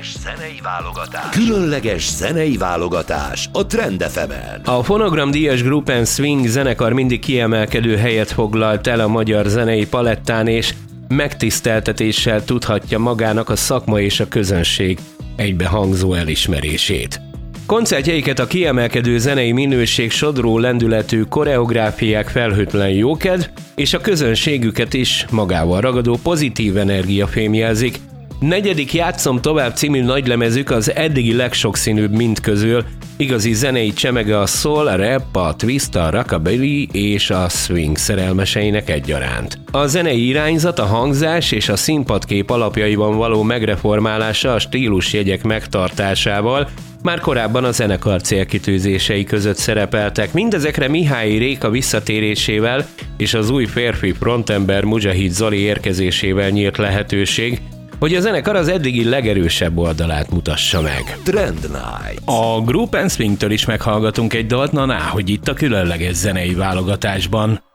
Különleges zenei válogatás a Trend FM-en. A Phonogram díjas Group & Swing zenekar mindig kiemelkedő helyet foglalt el a magyar zenei palettán, és megtiszteltetéssel tudhatja magának a szakma és a közönség egybehangzó elismerését. Koncertjeiket a kiemelkedő zenei minőség, sodró lendületű koreográfiák, felhőtlen jókedv és a közönségüket is magával ragadó pozitív energia fémjelzik. Negyedik Játszom tovább című nagylemezük az eddigi legsokszínűbb mind közül, igazi zenei csemege a soul, a rap, a twist, a rockabilly és a swing szerelmeseinek egyaránt. A zenei irányzat, a hangzás és a színpadkép alapjaiban való megreformálása a stílusjegyek megtartásával már korábban a zenekar célkitűzései között szerepeltek. Mindezekre Mihály Réka visszatérésével és az új férfi frontember Mujahid Zoli érkezésével nyílt lehetőség, hogy a zenekar az eddigi legerősebb oldalát mutassa meg. Trend Night. A Group & Swingtől is meghallgatunk egy dalt, hogy itt a különleges zenei válogatásban.